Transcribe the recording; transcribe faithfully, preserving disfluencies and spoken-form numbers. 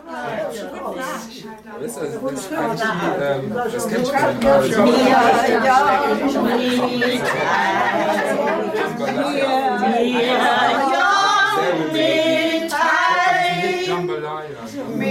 Das, also, das, ist eigentlich, ähm, das kennt schon ein paar.